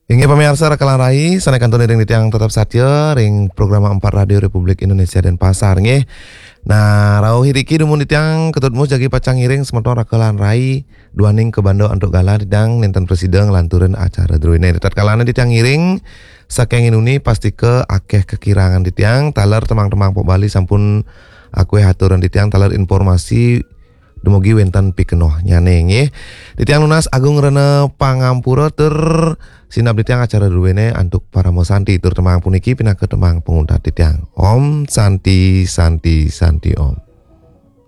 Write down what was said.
Inge pemirsa rekalan rai, sana kantone ring yang tetap satya ring program 4 Radio Republik Indonesia dan Pasar nge. Nah, rau hiriki dumun ditang ketutmu jagi pacang iring sementara rekalan rai duaning ke Bando untuk gala didang nenten presiden lanturin acara druine. Detat kalana ditang iring saking inuni pasti ke akeh kekirangan ditiang taler temang-temang po Bali sampun aku haturan ditiang taler informasi dumugi wentan pikenoh nyane nge. Ditiang lunas Agung Rene Pangampura sinap ditiang acara duwene antuk para mosanti tur temang puniki pindah ke temang penguntat ditiang Om Santi Santi Santi Om.